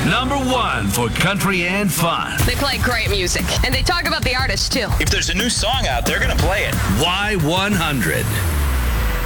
Number one for country and fun. They play great music, and they talk about the artists, too. If there's a new song out, they're going to play it. Y100.